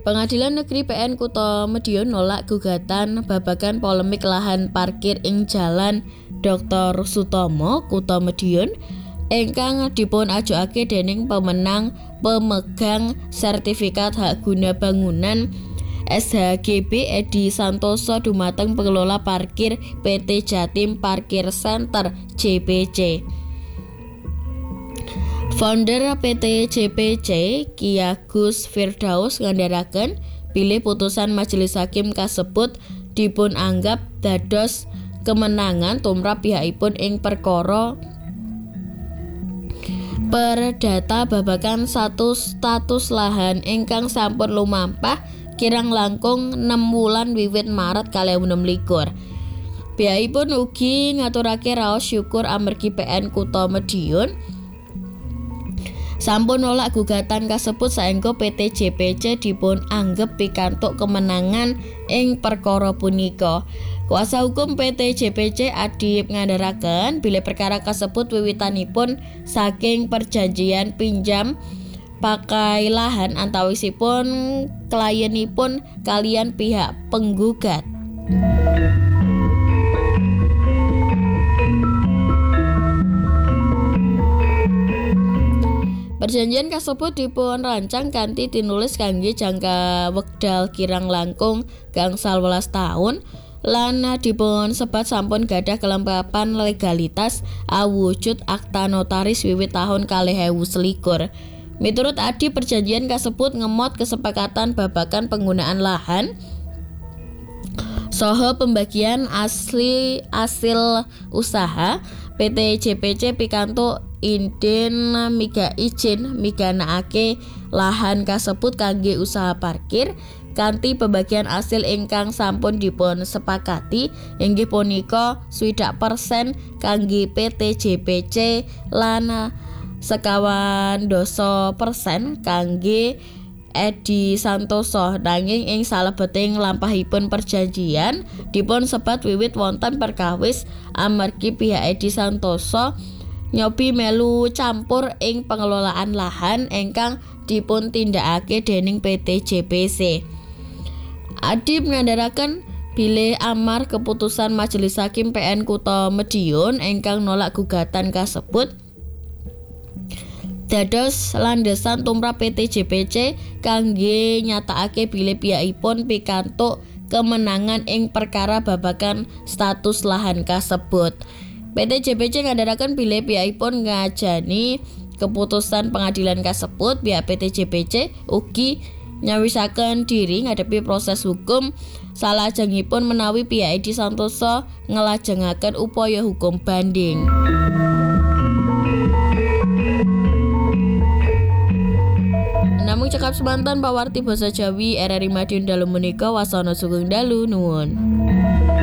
Pengadilan Negeri PN Kutha Madiun nolak gugatan babagan polemik lahan parkir ing Jalan Dr. Sutomo, Kutha Madiun ingkang dipun ajuake dening pemenang pemegang sertifikat hak guna bangunan SHGB Edi Santoso dumateng pengelola parkir PT Jatim Parkir Center JPC. Founder PT JPC Ki Agus Firdaus ngandharaken bilih putusan majelis hakim kasebut dipun anggap dados kemenangan tumrap pihakipun ing perkara perdata babagan status lahan ingkang sampun lumampah kirang langkung 6 wulan wiwit Maret 2026. Pihakipun ugi ngaturake raos syukur amargi PN Kutha Madiun sampun nolak gugatan kasebut saengga PT JPC dipun anggep pikantuk kemenangan ing perkara punika. Kuasa hukum PT JPC Adip ngandharaken bilih perkara kasebut wiwitanipun saking perjanjian pinjam pakai lahan antawisipun klienipun kalian pihak penggugat. Perjanjian kasebut dipun rancang kanthi tinulis kangge jangka wekdal kirang langkung gangsal welas taun lan dipun sebat sampun gadah kelengkapan legalitas awujud akta notaris wiwit taun 2021. Miturut Adi, perjanjian kasebut ngemot kesepakatan babagan penggunaan lahan saha pembagian hasil usaha. PT JPC pikantuk izin miganakake lahan kasebut kangge usaha parkir kanthi pembagian hasil ingkang sampun dipun sepakati inggih punika 60% kangge PT JPC lan 50% kangge Edi Santoso. Nanging ing salebeting lampahipun perjanjian dipun sebat wiwit wonten perkawis amargi pihak Edi Santoso nyobi melu campur ing pengelolaan lahan ingkang dipun tindakake dening PT JPC. Adip ngandharaken bilih amar keputusan Majelis Hakim PN Kutha Madiun ingkang nolak gugatan kasebut dados landesan tumrap PT JPC kangge nyatakake bilih piyakipun pikantuk kemenangan ing perkara babagan status lahan kasebut. PT JPC ngandharaken bilih piyakipun ngajani keputusan pengadilan kasebut. Pihak PT JPC ugi nyawisaken diri ngadepi proses hukum salajengipun menawi pihak Edi Santoso ngelajengaken upaya hukum banding. Namung cekap semanten pawarti basa Jawi RRI Madiun dalu menika wasana sugeng dalu nuwun.